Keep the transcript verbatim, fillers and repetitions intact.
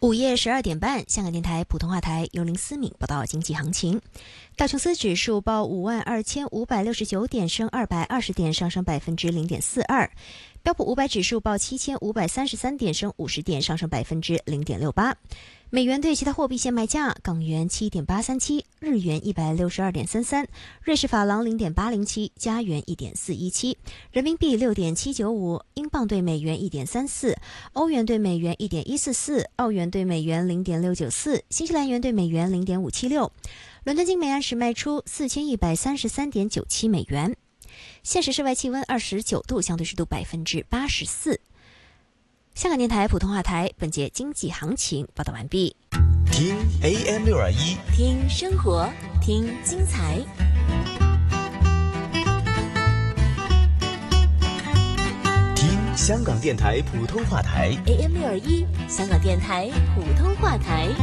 午夜十二点半，香港电台普通话台由林思敏报道经济行情。道琼斯指数报五万二千五百六十九点，升二百二十点，上升百分之零点四二。标普五百指数报七千五百三十三点，升五十点，上升百分之零点六八。美元对其他货币现卖价：港元七点八三七，日元一百六十二点三三，瑞士法郎零点八零七，加元一点四一七，人民币六点七九五，英镑对美元一点三四，欧元对美元一点一四四，澳元对美元零点六九四，新西兰元对美元零点五七六。伦敦金每安士卖出四千一百三十三点九七美元。现时室外气温二十九度，相对湿度百分之八十四。香港电台普通话台本节经济行情报道完毕。 听 A M 六二一， 听生活，听精彩。 听香港电台普通话台 A M 六二一，香港电台普通话台。